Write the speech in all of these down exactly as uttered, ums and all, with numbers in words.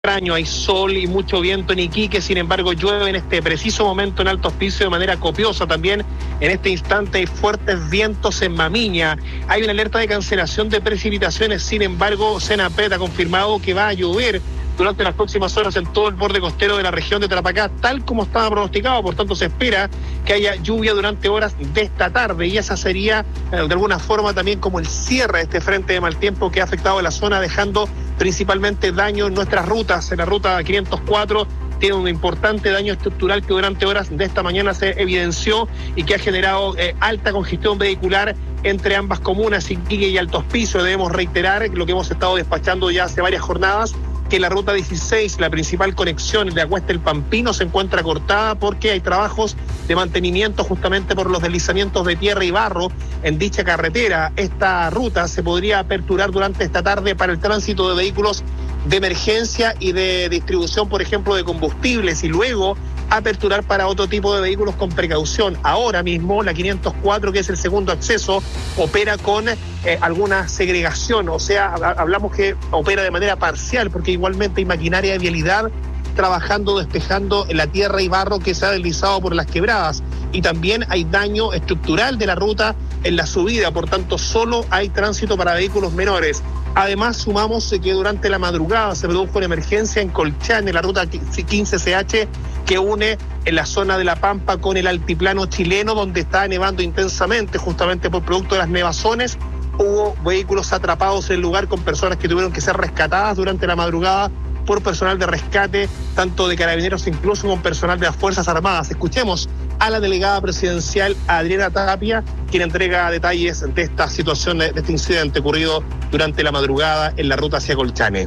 extraño, hay sol y mucho viento en Iquique, sin embargo llueve en este preciso momento en Alto Hospicio de manera copiosa. También en este instante hay fuertes vientos en Mamiña, hay una alerta de cancelación de precipitaciones, sin embargo Senapred ha confirmado que va a llover durante las próximas horas en todo el borde costero de la región de Tarapacá, tal como estaba pronosticado. Por tanto, se espera que haya lluvia durante horas de esta tarde, y esa sería de alguna forma también como el cierre de este frente de mal tiempo que ha afectado a la zona, dejando principalmente daño en nuestras rutas. En la ruta quinientos cuatro tiene un importante daño estructural que durante horas de esta mañana se evidenció y que ha generado eh, alta congestión vehicular entre ambas comunas, Iquique y Alto Hospicio. Debemos reiterar lo que hemos estado despachando ya hace varias jornadas, que la ruta dieciséis, la principal conexión de Acuesta el Pampino, se encuentra cortada porque hay trabajos de mantenimiento justamente por los deslizamientos de tierra y barro en dicha carretera. Esta ruta se podría aperturar durante esta tarde para el tránsito de vehículos de emergencia y de distribución, por ejemplo, de combustibles, y luego aperturar para otro tipo de vehículos con precaución. Ahora mismo la quinientos cuatro, que es el segundo acceso, opera con eh, alguna segregación, o sea, hablamos que opera de manera parcial, porque igualmente hay maquinaria de vialidad trabajando, despejando la tierra y barro que se ha deslizado por las quebradas, y también hay daño estructural de la ruta en la subida, por tanto solo hay tránsito para vehículos menores. Además, sumamos que durante la madrugada se produjo una emergencia en Colchane, en la ruta quince C H, que une en la zona de La Pampa con el altiplano chileno, donde está nevando intensamente, justamente por producto de las nevazones. Hubo vehículos atrapados en el lugar con personas que tuvieron que ser rescatadas durante la madrugada por personal de rescate, tanto de carabineros incluso con personal de las Fuerzas Armadas. Escuchemos a la delegada presidencial Adriana Tapia, quien entrega detalles de esta situación, de este incidente ocurrido durante la madrugada en la ruta hacia Colchane.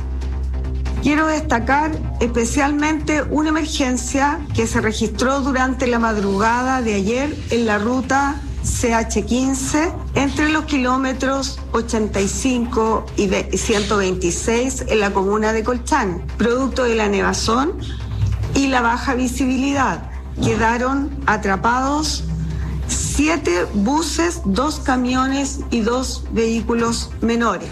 Quiero destacar especialmente una emergencia que se registró durante la madrugada de ayer en la ruta C H quince entre los kilómetros ochenta y cinco y ciento veintiséis en la comuna de Colchane, producto de la nevazón y la baja visibilidad. Quedaron atrapados siete buses, dos camiones y dos vehículos menores.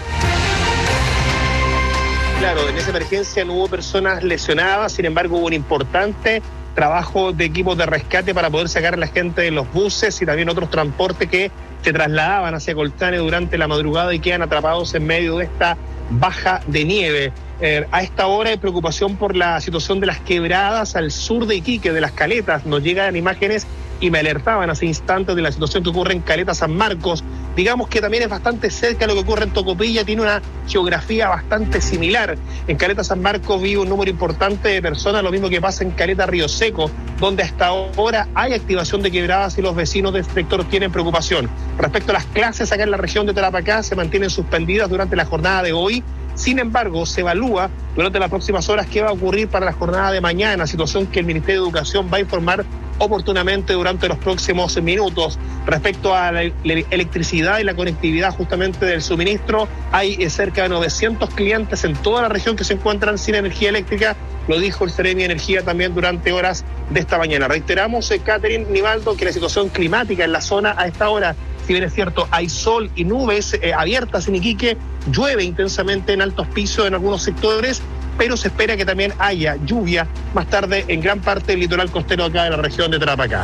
Claro, en esa emergencia no hubo personas lesionadas, sin embargo hubo un importante trabajo de equipos de rescate para poder sacar a la gente de los buses y también otros transportes que se trasladaban hacia Colchane durante la madrugada y quedan atrapados en medio de esta baja de nieve. Eh, a esta hora hay preocupación por la situación de las quebradas al sur de Iquique, de las Caletas. Nos llegan imágenes y me alertaban hace instantes de la situación que ocurre en Caleta San Marcos. Digamos que también es bastante cerca de lo que ocurre en Tocopilla, tiene una geografía bastante similar. En Caleta San Marcos vive un número importante de personas, lo mismo que pasa en Caleta Río Seco, donde hasta ahora hay activación de quebradas y los vecinos del sector tienen preocupación. Respecto a las clases acá en la región de Tarapacá, se mantienen suspendidas durante la jornada de hoy. Sin embargo, se evalúa durante las próximas horas qué va a ocurrir para la jornada de mañana, situación que el Ministerio de Educación va a informar oportunamente durante los próximos minutos. Respecto a la electricidad y la conectividad justamente del suministro, hay cerca de novecientos clientes en toda la región que se encuentran sin energía eléctrica, lo dijo el Seremi de Energía también durante horas de esta mañana. Reiteramos, eh, Catherine, Nivaldo, que la situación climática en la zona a esta hora, si bien es cierto, hay sol y nubes eh, abiertas en Iquique, llueve intensamente en Alto Hospicio en algunos sectores, pero se espera que también haya lluvia más tarde en gran parte del litoral costero acá de la región de Tarapacá.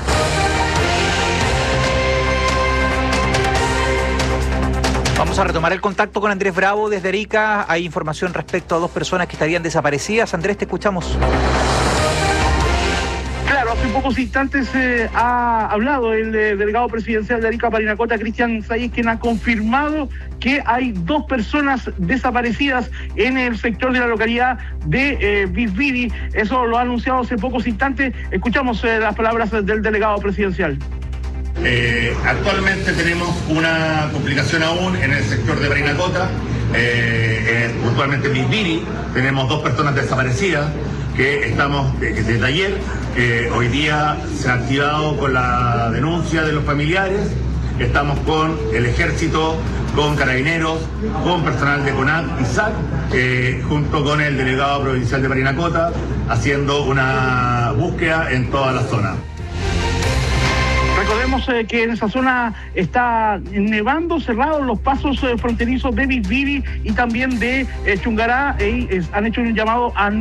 Vamos a retomar el contacto con Andrés Bravo desde Arica. Hay información respecto a dos personas que estarían desaparecidas. Andrés, te escuchamos. Claro, hace pocos instantes eh, ha hablado el eh, delegado presidencial de Arica, Parinacota, Cristian Sayes, quien ha confirmado que hay dos personas desaparecidas en el sector de la localidad de eh, Bisbiri. Eso lo ha anunciado hace pocos instantes. Escuchamos eh, las palabras del delegado presidencial. Eh, actualmente tenemos una complicación aún en el sector de Parinacota, eh, eh, puntualmente en Bisbiri. Tenemos dos personas desaparecidas que estamos eh, desde ayer. Eh, hoy día se ha activado con la denuncia de los familiares. Estamos con el ejército, con carabineros, con personal de CONAC y S A C, eh, junto con el delegado provincial de Parinacota, haciendo una búsqueda en toda la zona. Recordemos eh, que en esa zona está nevando, cerrados los pasos eh, fronterizos de Bisbiri y también de eh, Chungará, y eh, han hecho un llamado a